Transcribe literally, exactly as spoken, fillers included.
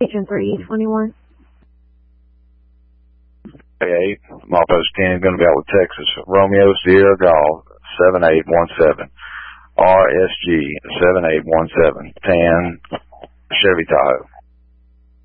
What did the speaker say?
Station three twenty-one. eight, Milepost ten is going to be out with Texas. Romeo Sierra Golf seven eight one seven. R S G seven eight one seven. Tan Chevy Tahoe.